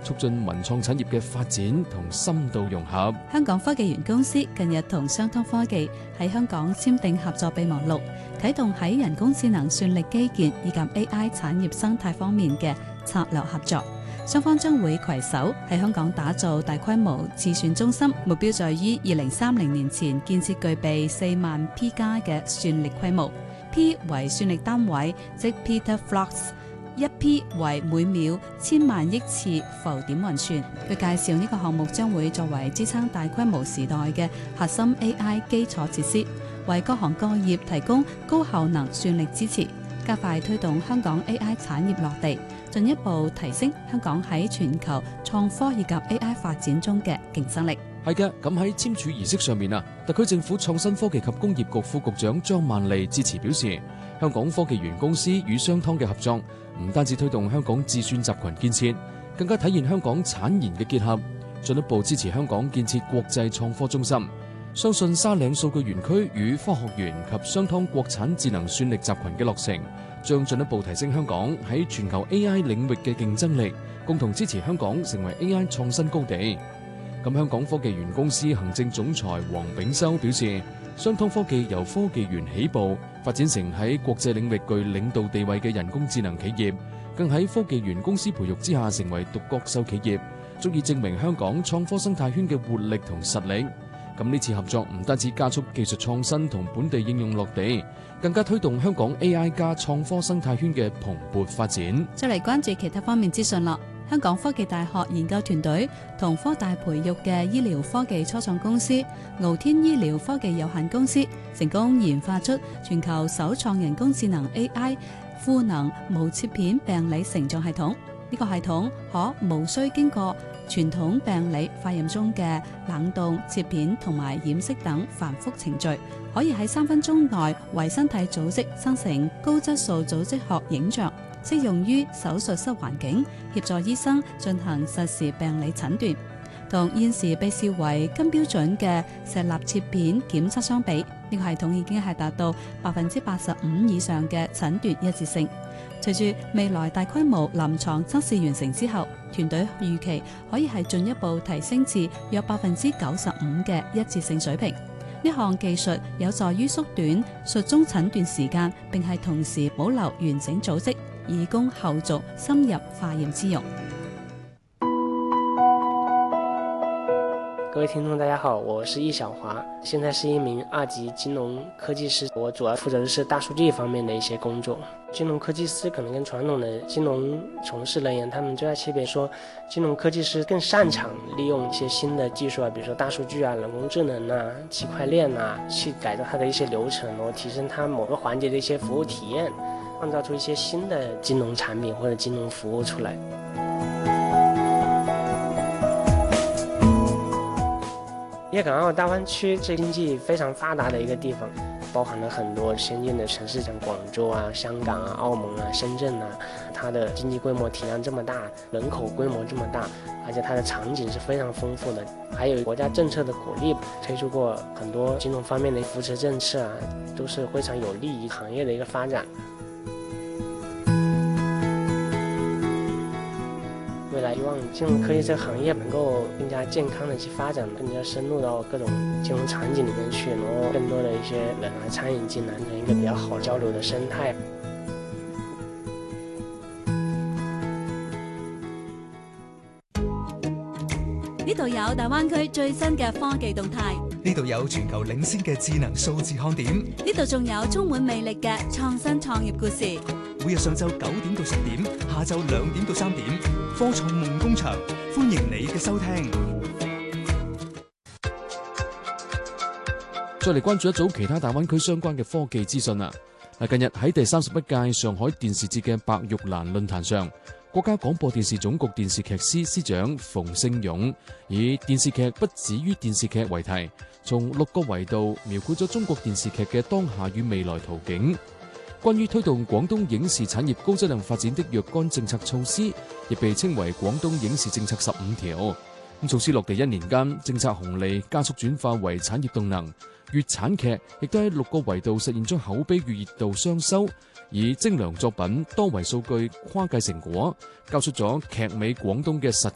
促進文創產業嘅發展同深度融合。 香港科技園公司近日同商湯科技喺香港簽訂合作備忘錄，啟動喺人工智能算力基建以及 AI 產業生態方面嘅策略合作。雙方將會攜手喺香港打造大規模自算中心，目標在於2030年前建設具備4萬 P 加嘅算力規模。P 為算力單位，即 Petaflops， 1 P 為每秒1000萬億次浮點運算。佢介紹呢個項目將會作為支撐大規模時代嘅核心 AI 基礎設施，為各行各業提供高效能算力支持，加快推動香港 AI 產業落地，進一步提升香港喺全球創科以及 AI 發展中嘅競爭力。 係嘅，咁喺簽署儀式上面特區政府創新科技及工業局副局長張曼莉致辭表示，香港科技園公司與商湯嘅合作，唔單止推動香港智算集群建設，更加體現香港產研嘅結合，進一步支持香港建設國際創科中心。相信沙嶺數據園區與科學園及商湯國產智能算力集群嘅落成，將進一步提升香港喺全球 AI 領域嘅競爭力，共同支持香港成為 AI 創新高地。咁香港科技園公司行政總裁黃炳修表示，商湯科技由科技園起步，發展成喺國際領域具領導地位嘅人工智能企業，更喺科技園公司培育之下成為獨角獸企業，足以證明香港創科生態圈嘅活力同實力。咁呢次合作唔單止加速技術創新同本地應用落地，更加推動香港 AI 加創科生態圈嘅蓬勃發展。 再嚟關注其他方面資訊啦。香港科技大學研究團隊同科大培育嘅醫療科技初創公司傲天醫療科技有限公司成功研發出全球首創人工智能 AI 賦能無切片病理成像系統。呢個系統可無需經過傳統病理化驗中嘅冷凍、切片同埋染色等繁複程序，可以喺3分鐘內為身體組織生成高質素組織學影像，適用於手術室環境，協助醫生進行實時病理診斷。同現時被視為金標準嘅石蠟切片檢測相比，呢個系統已經係達到85%以上嘅診斷一致性。隨住未來大規模臨床測試完成之後，團隊預期可以係進一步提升至約95%嘅一致性水平。呢項技術有助於縮短術中診斷時間，並係同時保留完整組織，以供後續深入化驗之用。 各位聽眾大家好，我是易小華，現在是一名2級金融科技師，我主要負責的是大數據方面的一些工作。金融科技師可能跟傳統的金融從事人員，他們最大區別說，金融科技師更擅長利用一些新的技術啊，比如說大數據啊、人工智能啊、區塊鏈啊，去改造它的一些流程，然後提升它某個環節的一些服務體驗，創造出一些新的金融產品或者金融服務出來。粵港澳大灣區是經濟非常發達的一個地方，包含了很多先進的城市，像廣州啊、香港啊、澳門啊、深圳啊，它的經濟規模體量這麼大，人口規模這麼大，而且它的場景是非常豐富的，還有國家政策的鼓勵，推出過很多金融方面的扶持政策啊，都是非常有利於行業的一個發展。未來希望金融科技這個行業能夠更加健康的去發展，更加深入到各種金融場景裡面去，然後更多的一些人來參與進來，成一個比較好交流的生態。 呢度有大灣區最新嘅科技動態， 呢度有全球領先嘅智能數字看點， 呢度仲有充滿魅力嘅創新創業故事。 每日上晝9點到10點，下晝2點到3點，科創夢工場，歡迎你嘅收聽。 再嚟關注一組其他大灣區相關嘅科技資訊。近日喺第31屆上海電視節嘅白玉蘭論壇上，國家廣播電視總局電視劇司司長馮勝勇以電視劇不止於電視劇為題，從6個維度描繪咗中國電視劇嘅當下與未來途徑。關於推動廣東影視產業高質量發展的若干政策措施，亦被稱為廣東影視政策15條。措施落地1年間，政策紅利加速轉化為產業動能。粵產劇亦都喺6個維度實現咗口碑與熱度雙收，以精良作品、多維數據、跨界成果，交出咗劇美廣東嘅實